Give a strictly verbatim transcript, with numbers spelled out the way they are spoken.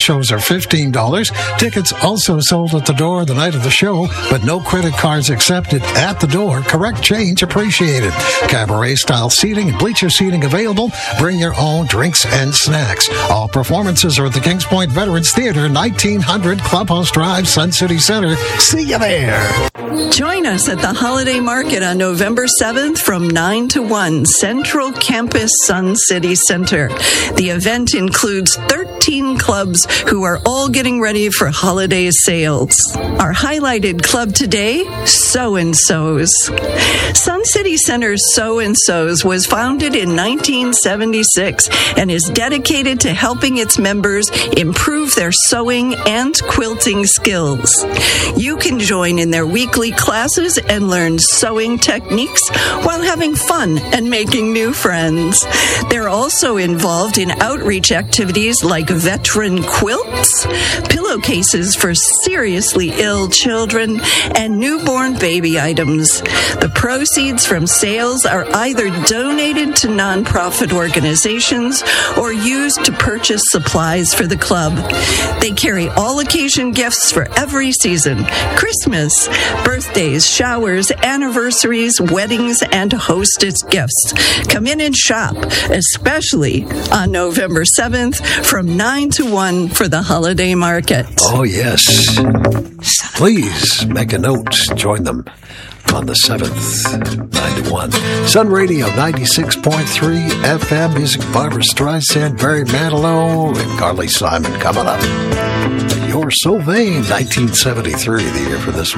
shows are fifteen dollars. Tickets also sold at the door the night of the show, but no credit cards accepted at the door. Correct change appreciated. Cabaret-style seating and bleacher seating available. Bring your own drinks and snacks. All performances are at the Kings Point Veterans Theater, nineteen hundred Clubhouse Drive, Sun City Center. See you there. Join us at the Holiday Market on November seventh from nine to one, Central Campus, Sun City Center. The event includes thirteen clubs who are all getting ready for holiday sales. Our highlighted club today, So-and-So's. Sun City Center's So-and-So's was founded in nineteen seventy-six and is dedicated to helping its members improve their sewing and quilting skills. You can join in their weekly classes and learn sewing techniques while having fun and making new friends. They're also involved in outreach activities like veteran quilts, pillowcases for seriously ill children, and newborn baby items. The proceeds from sales are either donated to nonprofit organizations or used to purchase supplies for the club. They carry all occasion gifts for every season: Christmas, birthdays, showers, anniversaries, weddings, and hostess gifts. Come in and shop, especially on November seventh from nine to one for the holiday market. Oh, yes. Please make a note. Join them on the seventh, nine to one. Sun Radio ninety-six point three F M. Music, Barbara Streisand, Barry Manilow, and Carly Simon coming up. You're So Vain, nineteen seventy-three, the year for this one.